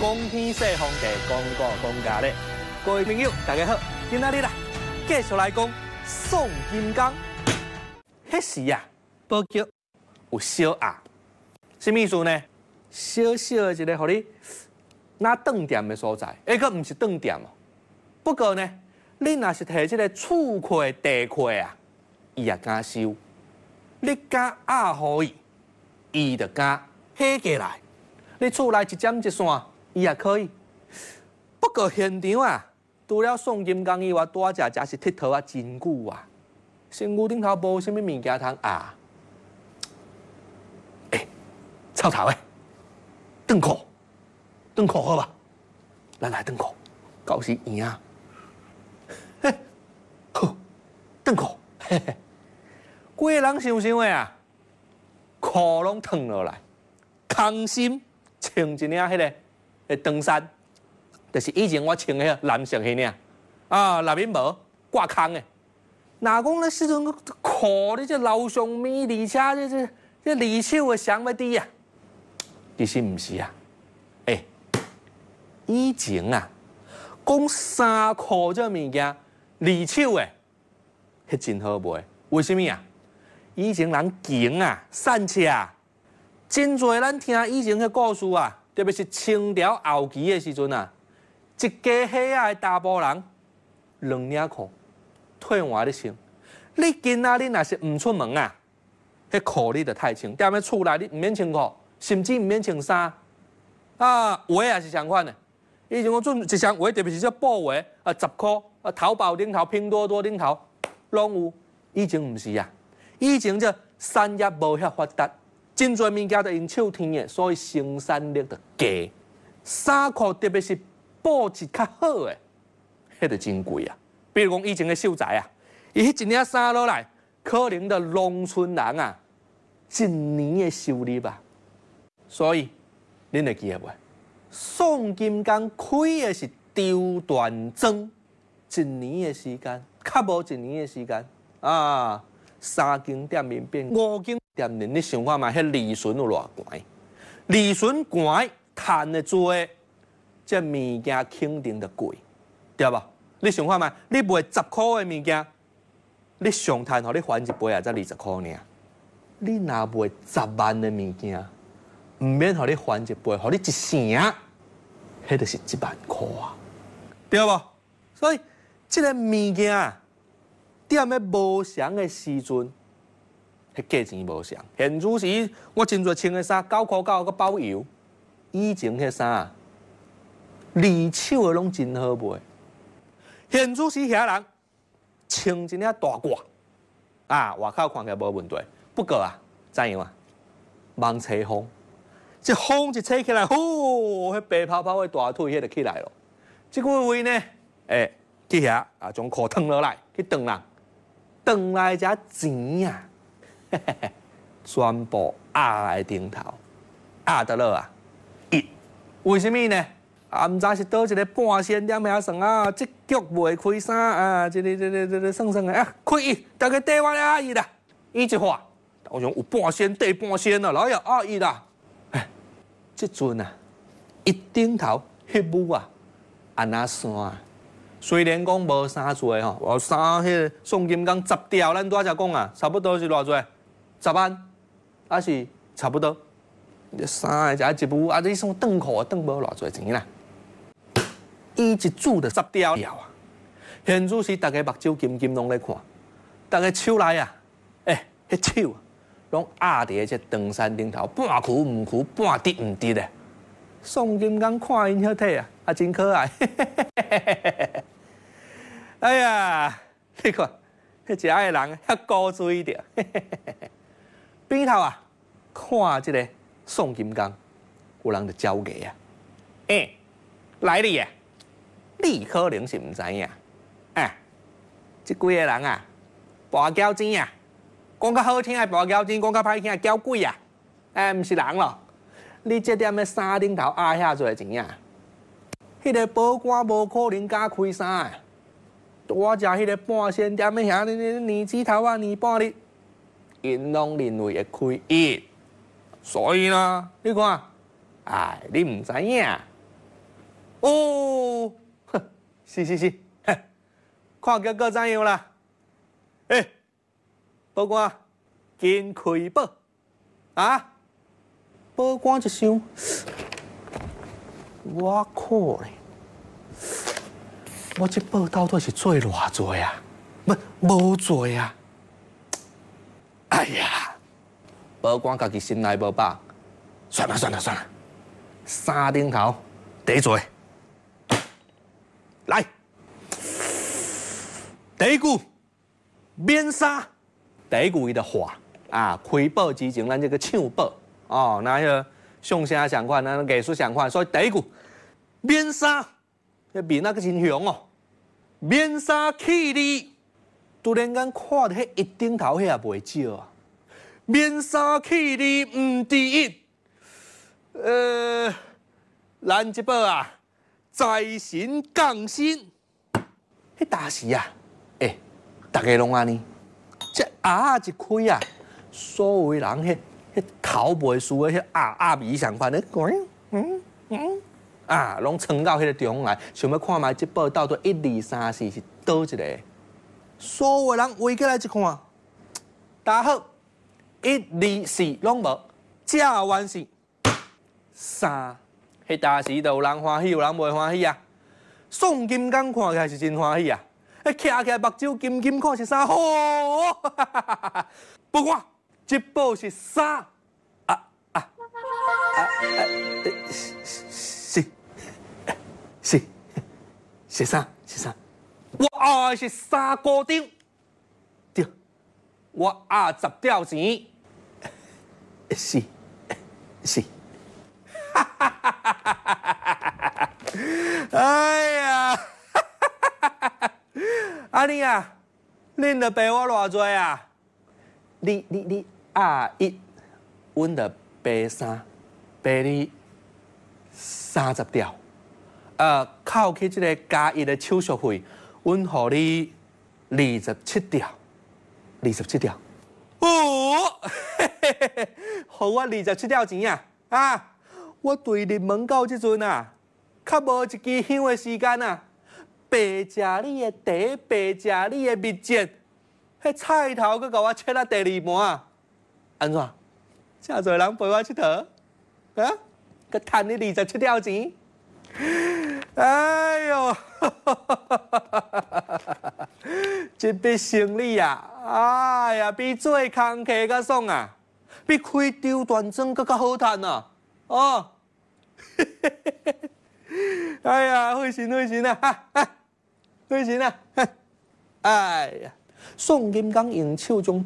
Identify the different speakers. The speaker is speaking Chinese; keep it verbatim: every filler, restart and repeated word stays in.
Speaker 1: 公天说皇帝，公告公家咧。各位朋友，大家好，今仔日啦，继续来讲宋金刚。迄时啊，宝桥有小鸭，什么意思呢？小小的一个，互你拿饭店的所在，哎，个唔是饭店哦。不过呢，你若是摕这个厝契、地契啊，伊也敢收。你敢压互伊，伊就敢起过来。你厝内一针一线，伊也可以。不过现场啊，除了宋金刚以外，大只才是佚佗啊真久啊。身躯顶头无啥物物件通压。哎，臭头诶，转裤，转裤好吧？咱来转裤，到时赢啊！嘿，好，转裤，嘿嘿。规个人想想的啊，裤拢脱落来，空心穿一领迄个诶长衫，就是以前我穿迄个蓝色迄领啊，内面无挂空的。哪讲那时阵裤你这老上面，而且这这这二手的上要低啊？其实毋是啊，诶、欸，以前啊，讲衫裤这物件，二手的，迄真好卖。为什么啊？以前人穷啊，散车啊，真侪咱听以前迄故事啊，特别是清朝后期的时阵啊，一家伙仔的查甫人，两领裤。退换咧穿，你今仔日若是唔出门啊，迄裤你就太穿，踮咧厝内你唔免穿裤，甚至唔免穿衫。啊，鞋也是相款的。以前我准一双鞋，特别是这布鞋啊，十箍啊，淘宝顶头、拼多多顶头拢有。以前唔是啊，以前这产业无遐发达，真侪物件都用手添的，所以生产力就低。衫裤特别是布质较好的，迄就真贵啊。比如讲以前的秀才啊，伊迄一领衫落来，可能的农村人啊，一年的收入啊。所以，恁会记得袂？宋金刚开的是周段庄，一年的时间，较无一年的时间啊，三间店面变五间店面，你想看嘛？迄利润有偌悬？利润悬，赚的多，这物件肯定就贵，对吧？你想看嘛？你卖十箍的物件，你上摊互你还一杯也才二十箍尔。你若卖十万的物件，唔免互你还一杯，互你一成，迄就是一万箍啊，对无？所以这个物件啊，踮咧无常的时阵，迄价钱无常。现主时我真侪穿的衫，九箍九个包邮。以前迄衫啊，二手的拢真好卖。现主时遐人穿一领大褂，啊，外口看起来无问题。不过啊，怎样啊？望吹风，这风一吹起来，呼，迄白泡泡的大腿，迄就起来咯。这个位呢，诶、欸，去遐啊，将裤脱落来，去断人，断来才钱啊，嘿嘿嘿，全部压在顶头，压得落啊！一，为什么呢？啊，毋知是倒一个半仙点遐算啊，这局未开衫啊，这个这个这个算算的啊，开伊，大家缀我阿姨啦，伊一话，我讲有半仙缀半仙啊，老爷阿姨啦，哎，这阵啊，一顶头迄舞啊，安那山啊，虽然讲无啥多吼，我衫迄个宋金刚十条，咱拄才讲啊，差不多是偌济，十万，还是差不多。这衫的才一舞，啊，你算断裤啊，断无偌济钱啦。伊一煮就十条了啊！现主时，大家目睭金金拢咧看，大家手内啊，诶、欸，迄手拢压伫这长衫顶头，半屈毋屈，半直毋直的。宋金刚看因遐体啊，啊真可爱，哎呀，你看，迄遮个人遐古锥着，边头啊，看即个宋金刚，有人就招价啊，诶、欸，来哩啊！你可能是唔知影，啊，这几个人啊，跋筊钱啊，讲较好听的跋筊钱，讲较歹听的交鬼啊，哎，唔是人咯。你这点的衫顶头压遐多钱啊？迄个保官无可能敢开衫啊！我食迄个半仙店的遐，年指头啊，年半日，因拢认为会开一，所以呢，你看，哎，你唔知影。 哦，哼，是是是，嘿，看结果怎样啦？诶，保官，紧开宝啊！保官一想，我靠咧，我这宝到底是做偌济啊？不，无做啊！哎呀，保官家己心内无把，算了算了算了，三顶头第一做，来，第一句免杀，第一句伊的话啊，开宝之前咱这个唱宝哦，那个相声相款，那艺术相款，所以第一句免杀，那面那个真红哦，免杀气力。突然间看到迄一顶头，迄也袂少啊！免杀气力毋第一，呃，咱这宝啊，在神降神，迄当时啊，诶、欸，大家拢安尼，这鸭一开啊，所有人迄迄头袂输的迄鸭鸭味相款咧，嗯嗯嗯，啊，拢冲到迄个中来，想要看卖这宝到底一二三四是倒一个。所有人围过来一看，大家好，一二四拢无，正完是三。迄当时就有人欢喜，有人袂欢喜啊。宋金刚看起来是真欢喜啊，迄徛起来目睭金金看是啥？吼、哦！不管，这宝是啥？啊啊啊！啊是是是啥？是啥？我爱是三股丁，对，我爱十吊钱，是是，哈哈哈哈哈哈！哎呀，阿你啊，恁着赔我偌济啊？你你你啊一，阮着赔三，赔你三十吊，呃，扣去即个加一的手续费。阮互你二十七条，二十七条，哦，互我二十七条钱啊！啊，我对入门到即阵啊，较无一支香的时间啊，白食你的茶，白食你的蜜饯，迄菜头佮甲我切啊第二盘啊，安怎？真侪人陪我佚佗，啊，佮趁你二十七条钱。哎呦，这笔生意啊，哎呀，比做空客较爽啊，比开抽断庄更较好赚啊！哦，哎呀，费神费神啊，哈哈，费神啊！哎呀，宋金刚用手将